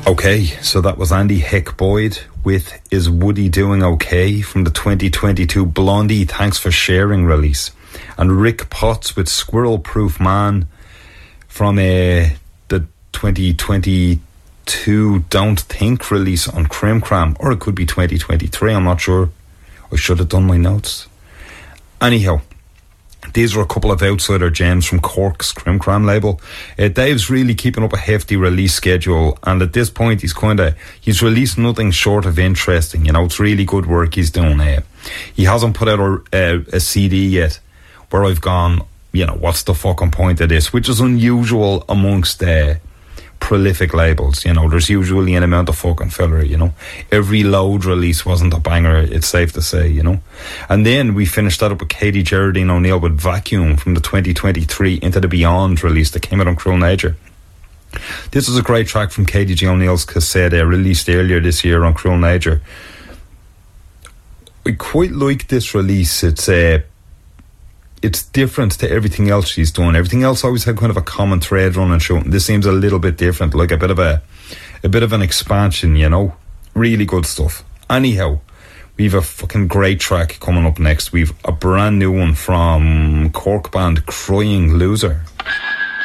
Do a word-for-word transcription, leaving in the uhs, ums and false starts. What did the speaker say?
Okay, so that was Andy Heck Boyd with Is Woody Doing Okay from the twenty twenty-two Blondie Thanks for Sharing release. And Rick Potts with Squirrel Proof Man from uh, the twenty twenty-two Don't Think release on Krim Kram. Or it could be twenty twenty-three, I'm not sure. I should have done my notes. Anyhow, these are a couple of outsider gems from Cork's Krim Kram label. Uh, Dave's really keeping up a hefty release schedule, and at this point he's kind of he's released nothing short of interesting. You know, it's really good work he's doing. Uh, he hasn't put out a, a, a C D yet where I've gone, you know, what's the fucking point of this? Which is unusual amongst uh, prolific labels. You know, there's usually an amount of fucking filler. You know, every Load release wasn't a banger, it's safe to say. You know, and then we finished that up with Katie Geraldine O'Neill with Vacuum from the twenty twenty-three Into the Beyond release that came out on Cruel Nature. This is a great track from Katie G O'Neill's cassette uh, released earlier this year on Cruel Nature. I quite like this release. It's uh, it's different to everything else she's done. Everything else always had kind of a common thread running through it. This seems a little bit different, like a bit of a a bit of an expansion, you know. Really good stuff. Anyhow, we've a fucking great track coming up next. We've a brand new one from Cork band Crying Loser.